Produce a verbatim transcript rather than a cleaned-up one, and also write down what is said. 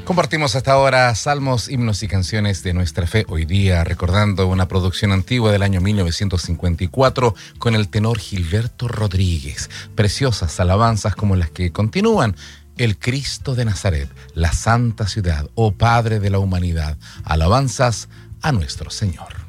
Compartimos hasta ahora salmos, himnos y canciones de nuestra fe. Hoy día recordando una producción antigua del año mil novecientos cincuenta y cuatro con el tenor Gilberto Rodríguez. Preciosas alabanzas como las que continúan. El Cristo de Nazaret, la Santa Ciudad, oh Padre de la humanidad. Alabanzas a nuestro Señor.